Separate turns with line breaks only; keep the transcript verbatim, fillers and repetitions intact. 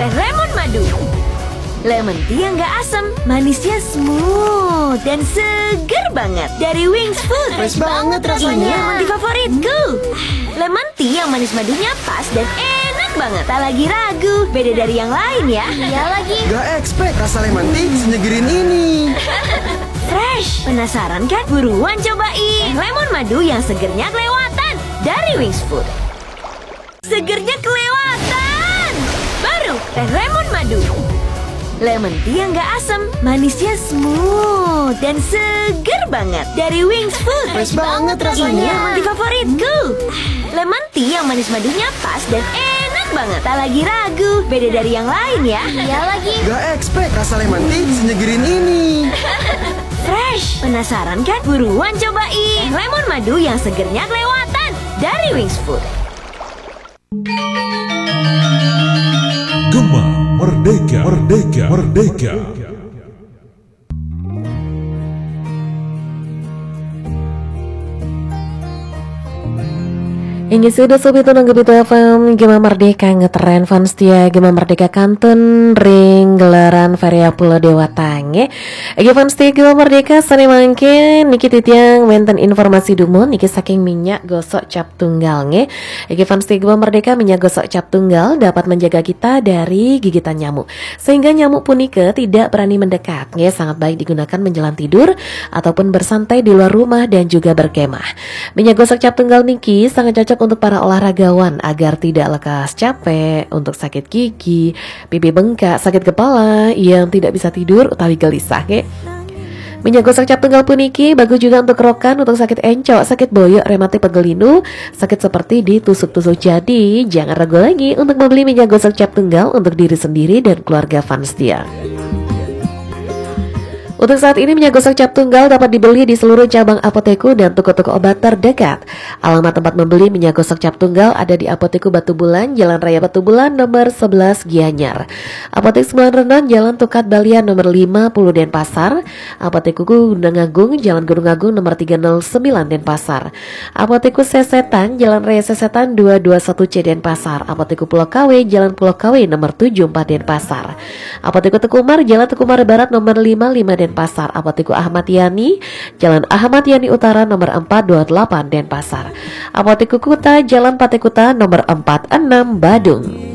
teh lemon madu. Lemon tea yang gak asam, manisnya smooth dan seger banget. Dari Wings Food.
Fresh banget rasanya.
Ini yang di favoritku. Lemon tea yang manis madunya pas dan enak banget. Tak lagi ragu, beda dari yang lain ya.
Iya lagi.
Gak expect rasa lemon tea senyegerin ini.
Fresh, penasaran kan? Buruan cobain lemon madu yang segernya kelewatan dari Wings Food. Segernya kelewatan. Baru teh lemon madu. Lemon tea yang gak asam, manisnya smooth dan seger banget. Dari Wings Food.
Fresh banget rasanya.
Ini yang di favoritku. Lemon tea yang manis madunya pas dan enak banget. Tak lagi ragu, beda dari yang lain ya.
Iya lagi.
Gak expect rasa lemon tea senyegerin ini.
Fresh, penasaran kan? Buruan cobain lemon madu yang segernya kelewatan dari Wings Food.
Gema Merdeka, Merdeka, Merdeka.
Ini sudah sobat tunang Gebito F M, Gema Merdeka ngetren fans dia, Gema Merdeka Kantun ring gelaran Varia Pulau Dewa Tange. Ege fans dia Gema Merdeka sani mangke niki titiang menten informasi dumon niki saking minyak gosok cap tunggal nge. Ege fans dia Gema Merdeka minyak gosok cap tunggal dapat menjaga kita dari gigitan nyamuk, sehingga nyamuk punike tidak berani mendekat nge. Sangat baik digunakan menjelang tidur ataupun bersantai di luar rumah dan juga berkemah. Minyak gosok cap tunggal niki sangat cocok untuk para olahragawan agar tidak lekas capek, untuk sakit gigi, pipi bengkak, sakit kepala, yang tidak bisa tidur utawi gelisah ke. Minyak gosok cap tunggal puniki bagus juga untuk kerokan, untuk sakit encok, sakit boyok, rematik pegelinu, sakit seperti ditusuk-tusuk. Jadi jangan ragu lagi untuk membeli minyak gosok cap tunggal untuk diri sendiri dan keluarga fans dia. Untuk saat ini minyak gosok cap tunggal dapat dibeli di seluruh cabang apoteku dan toko-toko obat terdekat. Alamat tempat membeli minyak gosok cap tunggal ada di Apoteku Batu Bulan, Jalan Raya Batu Bulan nomor sebelas Gianyar. Apotek Sembilan Renan, Jalan Tukat Balian nomor lima puluh Denpasar. Apoteku Gunung Agung, Jalan Gunung Agung nomor tiga nol sembilan Denpasar. Apoteku Sesetan, Jalan Raya Sesetan dua dua satu C Denpasar. Apoteku Pulau K W, Jalan Pulau K W nomor tujuh empat Denpasar. Apoteku Tekumar, Jalan Tekumar Barat nomor lima puluh lima Denpasar. Pasar. Apoteku Ahmad Yani, Jalan Ahmad Yani Utara nomor empat dua delapan Denpasar. Apoteku Kuta, Jalan Patekuta nomor empat puluh enam Badung.